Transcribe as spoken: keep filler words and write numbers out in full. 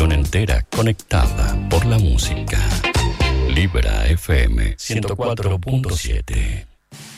nación entera conectada por la música. Libera F M ciento cuatro punto siete.